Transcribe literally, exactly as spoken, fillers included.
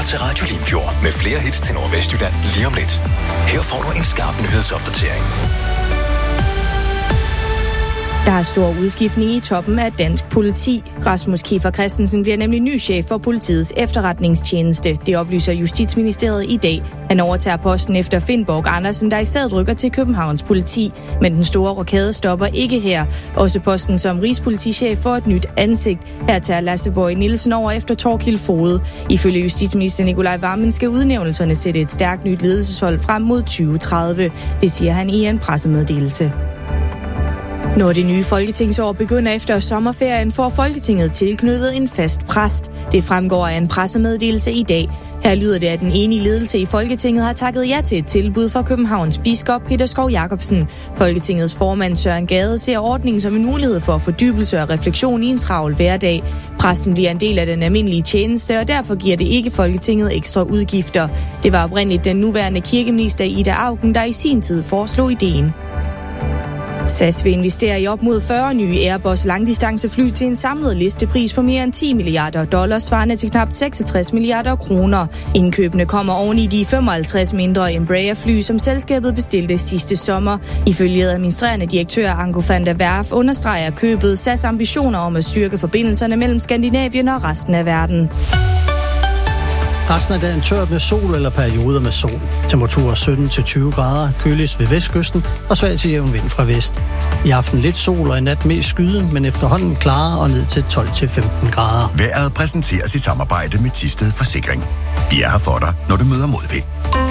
til Radio Limfjord med flere hits til Nordvestjylland lige om lidt. Her får du en skarp nyhedsopdatering. Der er stor udskiftning i toppen af dansk politi. Rasmus Kiefer Christensen bliver nemlig ny chef for politiets efterretningstjeneste. Det oplyser Justitsministeriet i dag. Han overtager posten efter Finn Borg Andersen, der i stedet rykker til Københavns politi. Men den store rokade stopper ikke her. Også posten som rigspolitichef får et nyt ansigt. Her tager Lasse Boje Nielsen over efter Thorkild Foged. Ifølge justitsminister Nicolai Wammen skal udnævnelserne sætte et stærkt nyt ledelseshold frem mod tyve tredive. Det siger han i en pressemeddelelse. Når det nye folketingsår begynder efter sommerferien, får Folketinget tilknyttet en fast præst. Det fremgår af en pressemeddelelse i dag. Her lyder det, at den enige ledelse i Folketinget har takket ja til et tilbud fra Københavns biskop Peter Skov Jacobsen. Folketingets formand Søren Gade ser ordningen som en mulighed for fordybelse og refleksion i en travl hverdag. Præsten bliver en del af den almindelige tjeneste, og derfor giver det ikke Folketinget ekstra udgifter. Det var oprindeligt den nuværende kirkeminister Ida Auken, der i sin tid foreslog ideen. S A S vil investere i op mod fyrre nye Airbus langdistancefly til en samlet listepris på mere end ti milliarder dollars, svarende til knap seksogtres milliarder kroner. Indkøbene kommer oven i de femoghalvtreds mindre Embraer-fly, som selskabet bestilte sidste sommer. Ifølge administrerende direktør Anko van der Werf understreger købet S A S ambitioner om at styrke forbindelserne mellem Skandinavien og resten af verden. Resten af dagen tørt med sol eller perioder med sol. Temperaturer sytten til tyve grader, køligst ved vestkysten og svag til jævn vind fra vest. I aften lidt sol og i nat mest skyde, men efterhånden klarere og ned til tolv til femten grader. Vejret præsenteres i samarbejde med Thisted Forsikring. Vi er her for dig, når du møder modvind.